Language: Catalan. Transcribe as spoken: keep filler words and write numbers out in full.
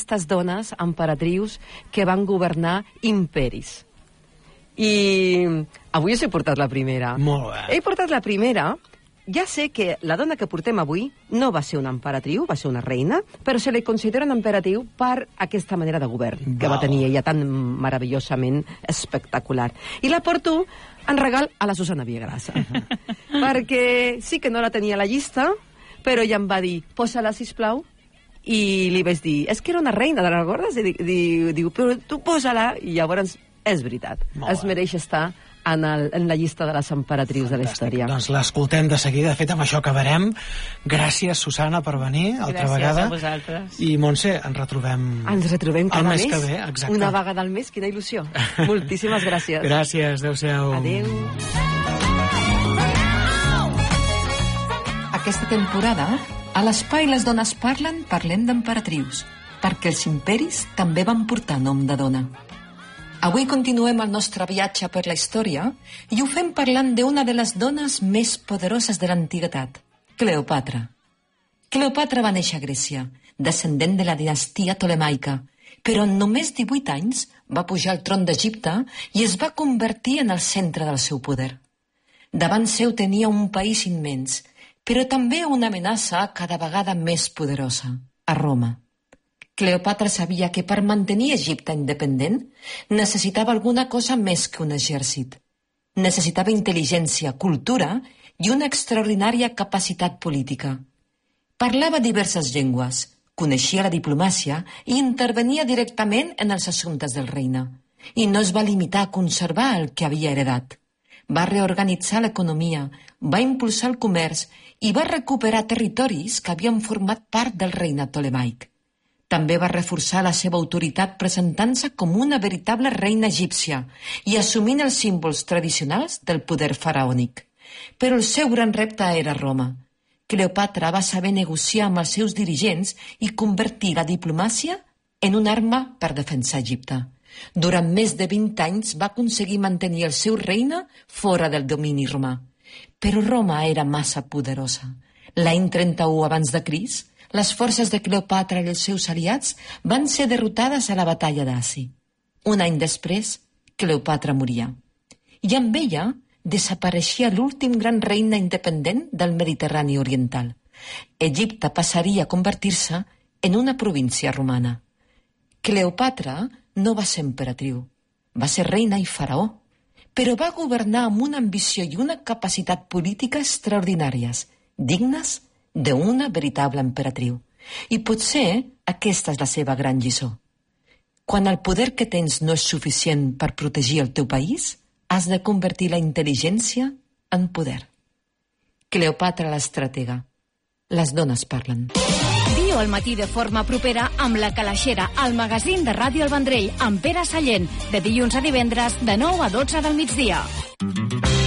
aquestes dones emperatrius que van governar imperis. I avui us he portat la primera. Molt bé. He portat la primera. Ja sé que la dona que portem avui no va ser una emperatriu, va ser una reina, però se li considera una emperatriu per aquesta manera de govern Val. que va tenir ella tan meravellosament espectacular. I la porto en regal a la Susana Villagrasa. Perquè sí que no la tenia a la llista, però ella em va dir, posa-la, sisplau, i li vaig dir, és que era una reina, de les recordes? I diu, diu, però tu posa-la, i llavors és veritat, es mereix estar en, el, en la llista de les emperatrius Fantàstic. de la història. Doncs l'escoltem de seguida. De fet, amb això acabarem. Gràcies, Susana, per venir altra Gràcies vegada. a vosaltres. I, Montse, ens retrobem... Ens retrobem cada el mes mes. Que ve, exacte. Una vegada al mes, quina il·lusió. Moltíssimes gràcies. Gràcies, adéu-siau. Adéu. Aquesta temporada, a l'Espai Les Dones Parlen, parlem d'emperatrius, perquè els imperis també van portar nom de dona. Avui continuem el nostre viatge per la història i ho fem parlant d'una de les dones més poderoses de l'antiguitat, Cleopatra. Cleopatra va néixer a Grècia, descendent de la dinastia tolemaica, però en només divuit anys va pujar al tron d'Egipte i es va convertir en el centre del seu poder. Davant seu tenia un país immens, però també una amenaça cada vegada més poderosa, a Roma. Cleopatra sabia que per mantenir Egipte independent necessitava alguna cosa més que un exèrcit. Necessitava intel·ligència, cultura i una extraordinària capacitat política. Parlava diverses llengües, coneixia la diplomàcia i intervenia directament en els assumptes del regne. I no es va limitar a conservar el que havia heredat. Va reorganitzar l'economia, va impulsar el comerç i va recuperar territoris que havien format part del regne tolemaic. També va reforçar la seva autoritat presentant-se com una veritable reina egípcia i assumint els símbols tradicionals del poder faraònic. Però el seu gran repte era Roma. Cleopatra va saber negociar amb els seus dirigents i convertir la diplomàcia en una arma per defensar Egipte. Durant més de vint anys va aconseguir mantenir el seu regne fora del domini romà. Però Roma era massa poderosa. L'any trenta-u abans de Crist, les forces de Cleopatra i els seus aliats van ser derrotades a la batalla d'Asi. Un any després, Cleopatra moria. I amb ella desapareixia l'últim gran regne independent del Mediterrani oriental. Egipte passaria a convertir-se en una província romana. Cleopatra no va ser emperatriu, va ser reina i faraó, però va governar amb una ambició i una capacitat política extraordinàries, dignes d'una veritable emperatriu. I potser aquesta és la seva gran lliçó. Quan el poder que tens no és suficient per protegir el teu país, has de convertir la intel·ligència en poder. Cleopatra l'estratega. Les dones parlen. Dio al matí de forma propera amb La Calaixera, el magazín de Ràdio El Vendrell, amb Pere Sallent, de dilluns a divendres, de nou a dotze del migdia.